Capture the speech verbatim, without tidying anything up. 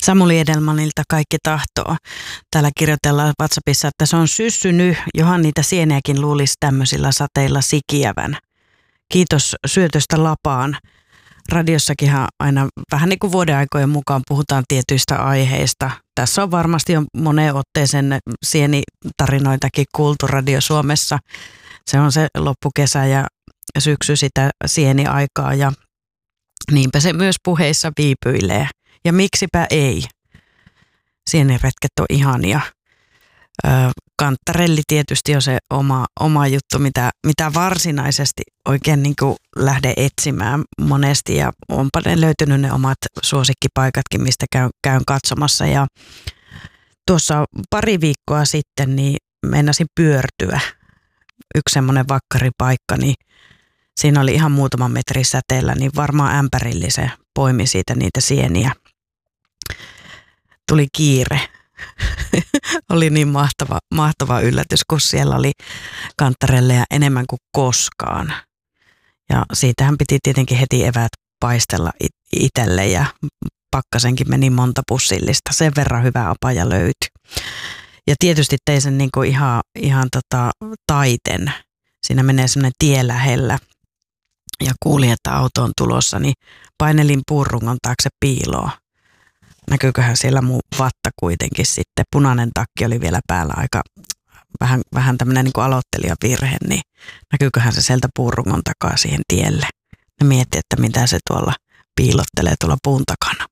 Samuli Edelmanilta Kaikki tahtoo. Täällä kirjoitellaan WhatsAppissa, että se on syssynyt, johan niitä sieniäkin luulisi tämmöisillä sateilla sikiävän. Kiitos syötöstä lapaan. Radiossakinhan aina vähän niin kuin vuodenaikojen mukaan puhutaan tietyistä aiheista. Tässä on varmasti jo moneen otteeseen sienitarinoitakin kuultu Radio Suomessa. Se on se loppukesä ja syksy sitä sieniaikaa ja niinpä se myös puheissa viipyilee. Ja miksipä ei. Sieniretket on ihania. Ö, kanttarelli tietysti on se oma, oma juttu, mitä, mitä varsinaisesti oikein niin kuin lähden etsimään monesti. Ja onpa ne löytynyt ne omat suosikkipaikatkin, mistä käyn, käyn katsomassa. Ja tuossa pari viikkoa sitten niin meinasin pyörtyä. Yksi semmoinen vakkaripaikka, niin siinä oli ihan muutaman metrin säteellä, niin varmaan ämpärillisen poimi siitä niitä sieniä. Tuli kiire. Oli niin mahtava, mahtava yllätys, kun siellä oli kanttarelleja enemmän kuin koskaan. Ja siitähän piti tietenkin heti eväät paistella itselle ja pakkasenkin meni monta pussillista. Sen verran hyvä apaja löytyi. Ja tietysti tein sen niin kuin ihan, ihan tota taiten. Siinä menee semmoinen tie lähellä. Ja kuulin, että auto on tulossa, niin painelin puurungon taakse piiloon. Näkyyköhän siellä mun vatta kuitenkin sitten. Punainen takki oli vielä päällä aika vähän, vähän tämmöinen niin kuin aloittelijavirhe, niin näkyyköhän se sieltä puurungon takaa siihen tielle. Ja mietin, että mitä se tuolla piilottelee tuolla puun takana.